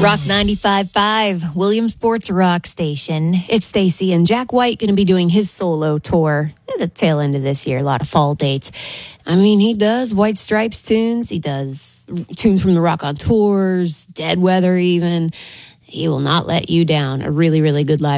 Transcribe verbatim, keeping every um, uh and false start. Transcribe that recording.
Rock ninety-five point five, Williamsport's rock station. It's Stacy and Jack White going to be doing his solo tour at the tail end of this year. A lot of fall dates. I mean, he does White Stripes tunes. He does tunes from the Rock on Tours, Dead Weather even. He will not let you down. A really, really good live